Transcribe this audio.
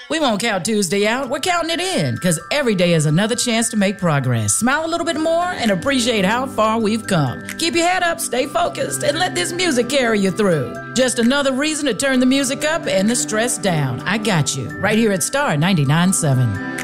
We won't count Tuesday out. We're counting it in, because every day is another chance to make progress. Smile a little bit more and appreciate how far we've come. Keep your head up, stay focused, and let this music carry you through. Just another reason to turn the music up and the stress down. I got you, right here at Star 99.7.